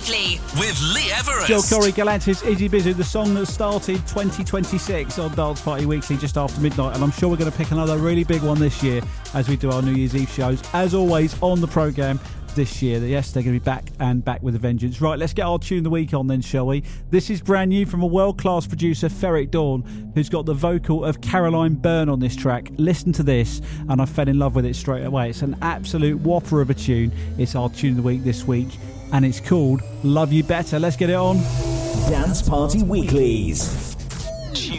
Weekly with Lee Everest. Joel Corey, Galantis, Izzy Bizu, the song that started 2026 on Dance Party Weekly just after midnight, and I'm sure we're going to pick another really big one this year as we do our New Year's Eve shows. As always, on the programme this year. Yes, they're going to be back with a vengeance. Right, let's get our tune of the week on then, shall we? This is brand new from a world-class producer, Ferric Dawn, who's got the vocal of Caroline Byrne on this track. Listen to this, and I fell in love with it straight away. It's an absolute whopper of a tune. It's our tune of the week this week, and it's called Love You Better. Let's get it on. Dance Party Weeklies.